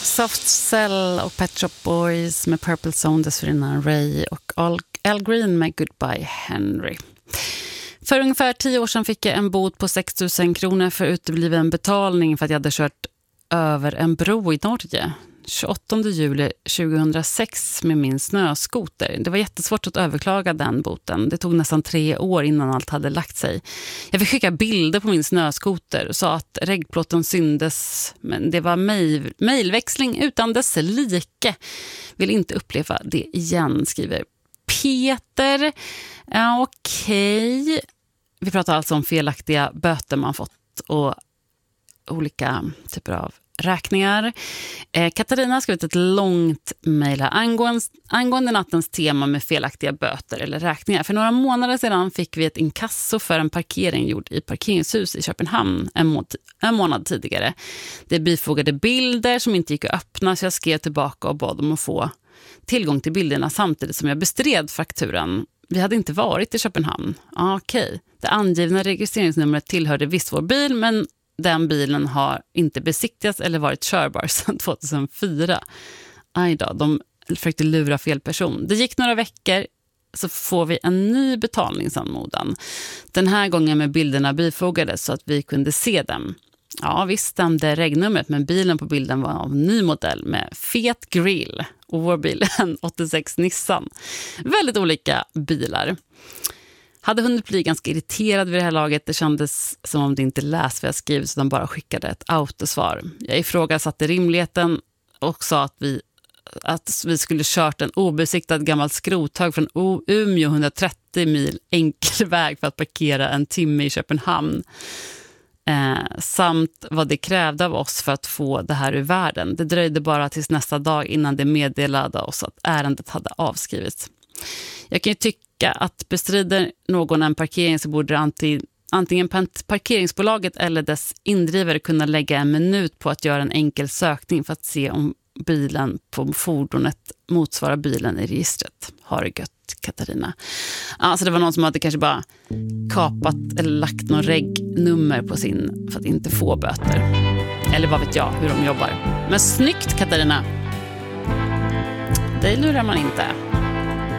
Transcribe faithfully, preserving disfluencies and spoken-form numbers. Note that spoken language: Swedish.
Soft Cell och Pet Shop Boys med Purple Zone, dessförinnan Ray och Al, Al Green med Goodbye Henry. För ungefär tio år sedan fick jag en bot på sex tusen kronor för utebliven betalning för att jag hade kört över en bro i Norge. tjugoåttonde juli tjugohundrasex med min snöskoter. Det var jättesvårt att överklaga den boten. Det tog nästan tre år innan allt hade lagt sig. Jag fick skicka bilder på min snöskoter och sa att reggplåten syndes, men det var mail- mailväxling utan dess like. Vill inte uppleva det igen, skriver Peter. Ja, okej. Vi pratar alltså om felaktiga böter man fått och olika typer av räkningar. Eh, Katarina har skrivit ett långt mejl angående, angående nattens tema med felaktiga böter eller räkningar. För några månader sedan fick vi ett inkasso för en parkering gjord i parkeringshus i Köpenhamn en, må- en månad tidigare. Det bifogade bilder som inte gick att öppna, så jag skrev tillbaka och bad om att få tillgång till bilderna samtidigt som jag bestred fakturan. Vi hade inte varit i Köpenhamn. Ah, okej. Okay. Det angivna registreringsnumret tillhörde visst vår bil, men den bilen har inte besiktats eller varit körbar sedan tjugohundrafyra. Aj då, de försökte lura fel person. Det gick några veckor så får vi en ny betalningsanmodan. Den här gången med bilderna bifogade så att vi kunde se dem. Ja, visst stämde regnumret, men bilen på bilden var av ny modell med fet grill och vår bil en åttiosex Nissan. Väldigt olika bilar. Hade hunnit bli ganska irriterad vid det här laget. Det kändes som om det inte läst vad jag skrivit, så de bara skickade ett autosvar. Jag ifrågasatte rimligheten och sa att vi, att vi skulle kört en obesiktad gammal skrothög från Umeå hundratrettio mil enkel väg för att parkera en timme i Köpenhamn. Eh, samt vad det krävde av oss för att få det här ur världen. Det dröjde bara tills nästa dag innan det meddelade oss att ärendet hade avskrivits. Jag kan ju tycka att bestrider någon en parkering så borde anti, antingen parkeringsbolaget eller dess indrivare kunna lägga en minut på att göra en enkel sökning för att se om bilen på fordonet motsvarar bilen i registret. Har det gött, Katarina. Alltså det var någon som hade kanske bara kapat eller lagt någon regnummer på sin för att inte få böter. Eller vad vet jag hur de jobbar. Men snyggt, Katarina. Det lurar man inte.